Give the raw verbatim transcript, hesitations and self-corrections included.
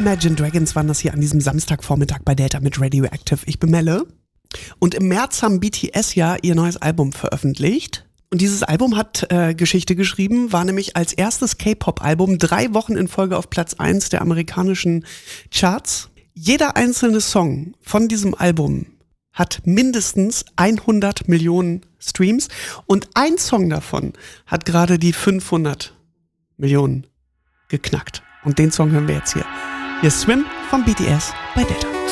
Imagine Dragons waren das hier an diesem Samstagvormittag bei Delta mit Radioactive. Ich bin Melle. Und im März haben B T S ja ihr neues Album veröffentlicht. Und dieses Album hat äh, Geschichte geschrieben, war nämlich als erstes K-Pop-Album drei Wochen in Folge auf Platz eins der amerikanischen Charts. Jeder einzelne Song von diesem Album hat mindestens hundert Millionen Streams und ein Song davon hat gerade die fünfhundert Millionen geknackt. Und den Song hören wir jetzt hier. Hier ist Swim von B T S bei Delta.